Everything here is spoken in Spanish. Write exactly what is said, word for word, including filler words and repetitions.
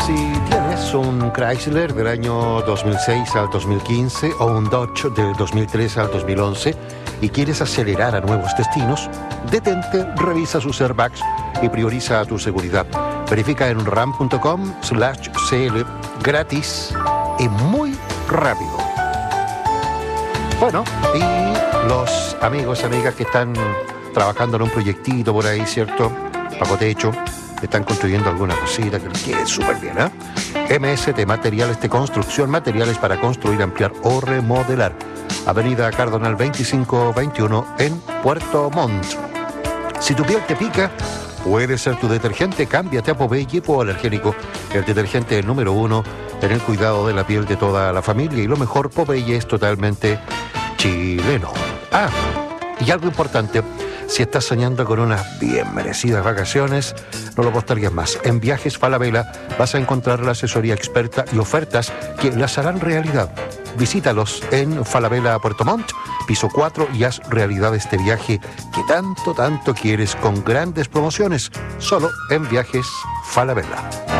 Si tienes un Chrysler del año dos mil seis al dos mil quince o un Dodge del dos mil tres al dos mil once y quieres acelerar a nuevos destinos, detente, revisa sus airbags y prioriza tu seguridad. Verifica en ram punto com slash cl gratis y muy rápido. Bueno, y los amigos, amigas que están trabajando en un proyectito por ahí, ¿cierto? Bajo techo, están construyendo alguna cosita que les quede súper bien, ¿eh? M S T Materiales de Construcción, materiales para construir, ampliar o remodelar. Avenida Cardonal veinticinco veintiuno en Puerto Montt. Si tu piel te pica, puede ser tu detergente. Cámbiate a Popeye hipoalergénico, el detergente número uno en el cuidado de la piel de toda la familia. Y lo mejor, Popeye es totalmente chileno. Ah, y algo importante. Si estás soñando con unas bien merecidas vacaciones, no lo postergues más. En Viajes Falabella vas a encontrar la asesoría experta y ofertas que las harán realidad. Visítalos en Falabella Puerto Montt, piso cuatro, y haz realidad este viaje que tanto, tanto quieres, con grandes promociones, solo en Viajes Falabella.